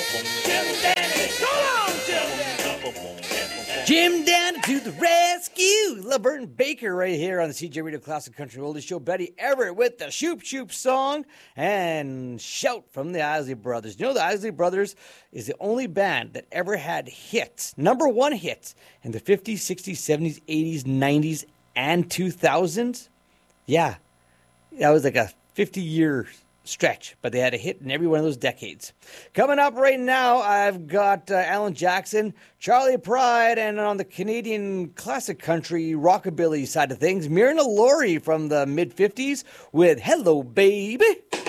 Jim Dandy, go on, Jim Dandy. Jim Dandy to the rescue. Laverne Baker right here on the CJ Radio Classic Country Oldies Show. Betty Everett with the Shoop Shoop song and Shout from the Isley Brothers. You know the Isley Brothers is the only band that ever had hits, number one hits in the 50s, 60s, 70s, 80s, 90s, and 2000s. Yeah, that was like a 50-year stretch, but they had a hit in every one of those decades. Coming up right now, I've got Alan Jackson, Charlie Pride, and on the Canadian classic country rockabilly side of things, Myrna Lory from the mid-50s with Hello, Baby.